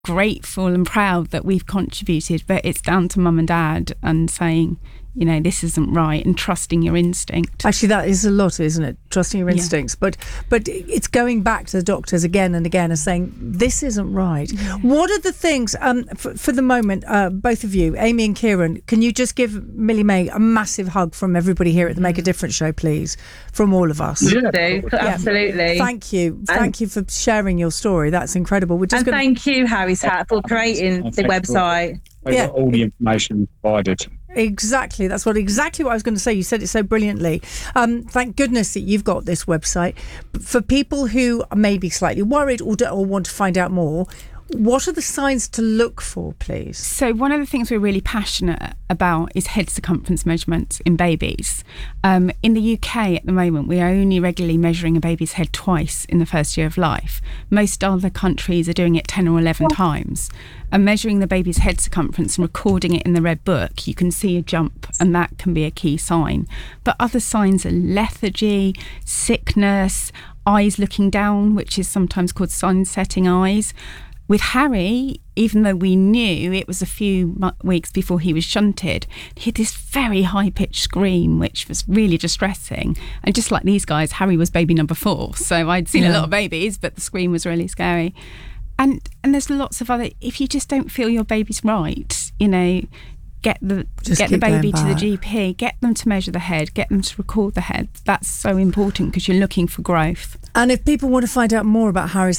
grateful and proud that we've contributed, but it's down to mum and dad and saying, you know, this isn't right, and trusting your instinct. Actually, that is a lot, isn't it? Trusting your instincts. But it's going back to the doctors again and again and saying, this isn't right. Yeah. What are the things, for the moment, both of you, Amy and Kieran, can you just give Millie May a massive hug from everybody here at the Make a Difference show, please? From all of us. Yeah, absolutely. Thank you. Thank you for sharing your story. That's incredible. Thank you, Harry's Hat, for creating the website. Got all the information provided. Exactly. That's exactly what I was going to say. You said it so brilliantly. Thank goodness that you've got this website. For people who are maybe slightly worried or want to find out more, what are the signs to look for, please? So one of the things we're really passionate about is head circumference measurements in babies. In the UK at the moment, we are only regularly measuring a baby's head twice in the first year of life. Most other countries are doing it 10 or 11 times. And measuring the baby's head circumference and recording it in the red book, you can see a jump, and that can be a key sign. But other signs are lethargy, sickness, eyes looking down, which is sometimes called sun-setting eyes. With Harry, even though we knew it was a few weeks before he was shunted, he had this very high-pitched scream, which was really distressing. And just like these guys, Harry was baby number 4. So I'd seen a lot of babies, but the scream was really scary. And there's lots of other, if you just don't feel your baby's right, you know, get the baby to the GP, get them to measure the head, get them to record the head. That's so important because you're looking for growth. And if people want to find out more about Harry's